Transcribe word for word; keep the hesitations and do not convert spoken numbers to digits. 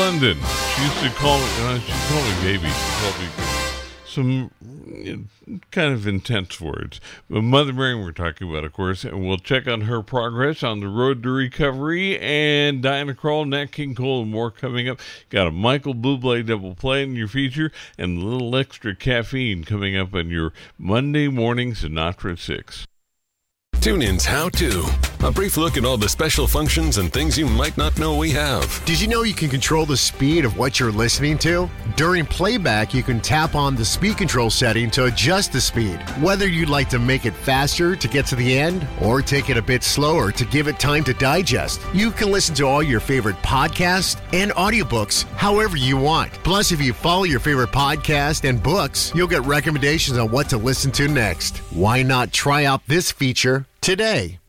London. She used to call me, uh, she called me baby. She called me some you know, kind of intense words. But Mother Mary we're talking about, of course, and we'll check on her progress on the road to recovery, and Diana Krall, Nat King Cole, and more coming up. Got a Michael Bublé double play in your feature, and a little extra caffeine coming up on your Monday morning Sinatra six. TuneIn's How To. A brief look at all the special functions and things you might not know we have. Did you know you can control the speed of what you're listening to? During playback, you can tap on the speed control setting to adjust the speed. Whether you'd like to make it faster to get to the end or take it a bit slower to give it time to digest, you can listen to all your favorite podcasts and audiobooks however you want. Plus, if you follow your favorite podcast and books, you'll get recommendations on what to listen to next. Why not try out this feature today?